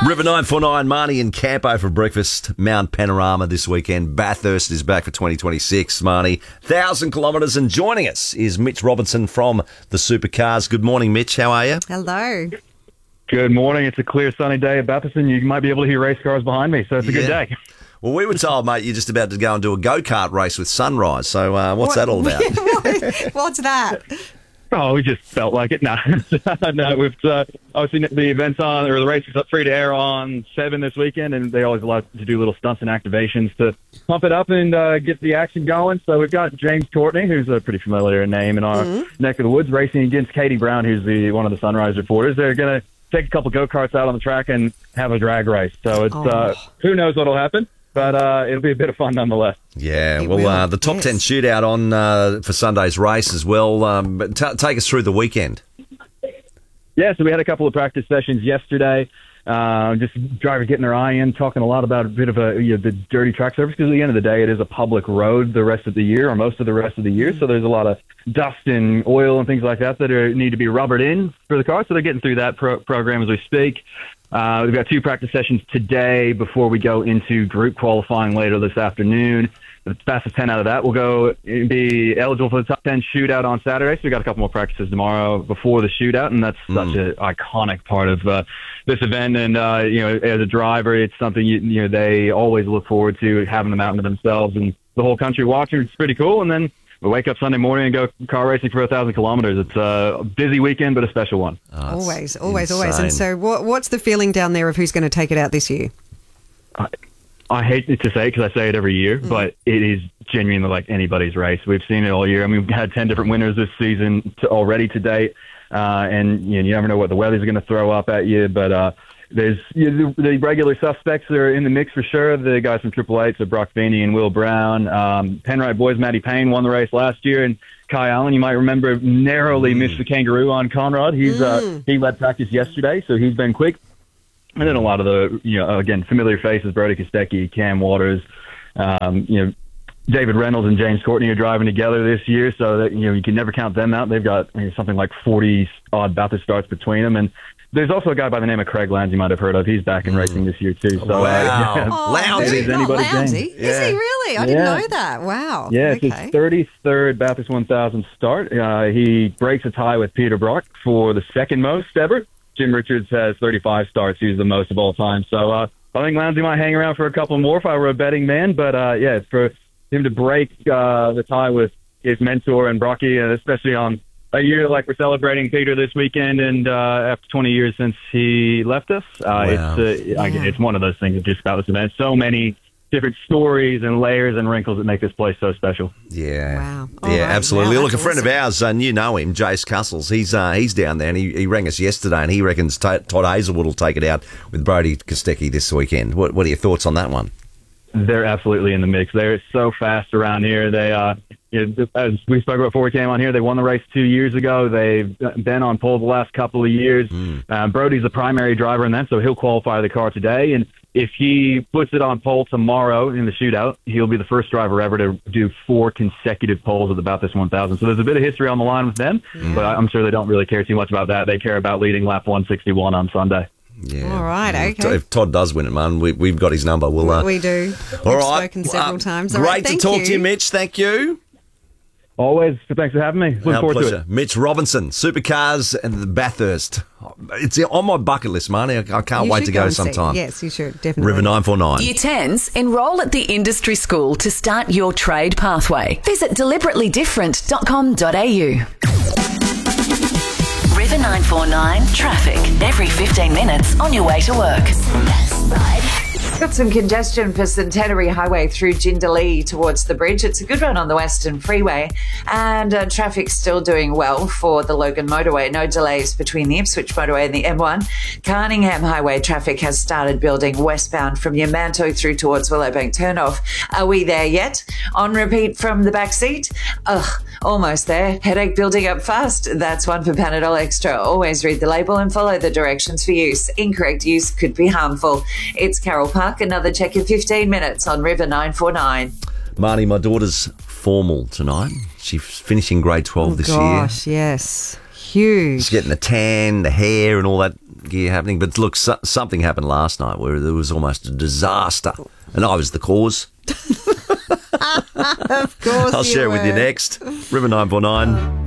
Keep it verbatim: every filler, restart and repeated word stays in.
River nine four nine, Marnie and Campo for breakfast. Mount Panorama this weekend. Bathurst is back for twenty twenty-six, Marnie. Thousand kilometres, and joining us is Mitch Robinson from the Supercars. Good morning, Mitch. How are you? Hello. Good morning. It's a clear sunny day at Bathurst, and you might be able to hear race cars behind me, so it's a Yeah. good day. Well, we were told, mate, you're just about to go and do a go-kart race with Sunrise. So uh, what's that all about? What's that? Oh, we just felt like it. No, no. We've uh, obviously the events on, or the race is up free to air on seven this weekend, and they always allow to do little stunts and activations to pump it up and uh, get the action going. So we've got James Courtney, who's a pretty familiar name in our mm-hmm. neck of the woods, racing against Katie Brown, who's the one of the Sunrise reporters. They're going to take a couple go-karts out on the track and have a drag race. So it's oh. uh, who knows what'll happen. But uh, it'll be a bit of fun nonetheless. Yeah, it well, uh, the top yes. ten shootout on uh, for Sunday's race as well. Um, but t- take us through the weekend. Yeah, so we had a couple of practice sessions yesterday. Uh, just drivers getting their eye in, talking a lot about a bit of a you know, the dirty track surface, because at the end of the day, it is a public road the rest of the year, or most of the rest of the year. So there's a lot of dust and oil and things like that that are, need to be rubbered in for the car. So they're getting through that pro- program as we speak. Uh, we've got two practice sessions today before we go into group qualifying later this afternoon. The fastest ten out of that will go be eligible for the top ten shootout on Saturday. So we've got a couple more practices tomorrow before the shootout, and that's mm. such an iconic part of uh, this event. And, uh, you know, as a driver, it's something, you, you know, they always look forward to, having them out to themselves and the whole country watching. It's pretty cool. And then we wake up Sunday morning and go car racing for a thousand kilometres. It's a busy weekend, but a special one. Oh, always, always, insane. always. And so what, what's the feeling down there of who's going to take it out this year? I, I hate to say it because I say it every year, mm. but it is genuinely like anybody's race. We've seen it all year. I mean, we've had ten different winners this season to, already to date. Uh, and you, know, you never know what the weather's going to throw up at you, but uh, there's you know, the, the regular suspects are in the mix for sure. The guys from Triple Eight, so Brock Feeney and Will Brown. Um, Penrite boys, Matty Payne won the race last year, and Kai Allen, you might remember, narrowly mm. missed the kangaroo on Conrad. He's mm. uh, he led practice yesterday, so he's been quick. And then a lot of the, you know, again, familiar faces, Brody Kostecki, Cam Waters, um, you know, David Reynolds and James Courtney are driving together this year, so that, you know, you can never count them out. They've got you know, something like forty-odd Bathurst starts between them. And there's also a guy by the name of Craig Lands you might have heard of. He's back in mm. racing this year, too. So, wow. Uh, yeah. Oh, Lousy. Is anybody's Lousy? Yeah. Is he really? I didn't yeah. know that. Wow. Yeah, okay. it's his thirty-third Bathurst one thousand start. Uh, he breaks a tie with Peter Brock for the second most ever. Jim Richards has thirty-five starts. He's the most of all time. So uh, I think Lounsey might hang around for a couple more if I were a betting man. But, uh, yeah, for him to break uh, the tie with his mentor and Brocky, and especially on a year like we're celebrating Peter this weekend, and uh, after twenty years since he left us, uh, wow. it's uh, yeah. I, it's one of those things that just about this event. So many different stories and layers and wrinkles that make this place so special. Yeah. Wow. Yeah, right. absolutely. Wow, Look, a friend awesome. of ours, and you know him, Jace Custles, he's uh, he's down there, and he, he rang us yesterday, and he reckons t- Todd Hazelwood will take it out with Brody Kostecki this weekend. What, what are your thoughts on that one? They're absolutely in the mix. They're so fast around here. They, uh, you know, as we spoke about before we came on here, they won the race two years ago. They've been on pole the last couple of years. Mm. Uh, Brody's the primary driver in that, so he'll qualify the car today. And if he puts it on pole tomorrow in the shootout, he'll be the first driver ever to do four consecutive poles at the Bathurst one thousand. So there's a bit of history on the line with them, mm. but I'm sure they don't really care too much about that. They care about leading lap one sixty-one on Sunday. Yeah. All right, okay. If Todd does win it, man, we, we've got his number. We'll, uh, we do. All We've right. spoken several uh, times. All great right, to thank talk you. to you, Mitch. Thank you. Always. Thanks for having me. Look Our forward pleasure. to it. Mitch Robinson, Supercars and the Bathurst. It's on my bucket list, Marnie. I, I can't You wait should to go, and see. sometime. Yes, you should, definitely. River nine four nine. Year tens, enrol at the industry school to start your trade pathway. Visit deliberately different dot com dot a u. River nine four nine traffic every fifteen minutes on your way to work. Got some congestion for Centenary Highway through Jindalee towards the bridge. It's a good run on the Western Freeway, and uh, traffic's still doing well for the Logan Motorway. No delays between the Ipswich Motorway and the M one. Carningham Highway traffic has started building westbound from Yamanto through towards Willowbank turnoff. Are we there yet? On repeat from the back seat? Ugh, almost there. Headache building up fast. That's one for Panadol Extra. Always read the label and follow the directions for use. Incorrect use could be harmful. It's Carol Park. Another check in fifteen minutes on River nine four nine. Marnie, my daughter's formal tonight. She's finishing grade twelve oh, this gosh, year. yes. huge. Just getting the tan, the hair, and all that gear happening. But look, so, something happened last night where there was almost a disaster, and I was the cause. Of course, I'll you share it with you were. next. River nine four nine.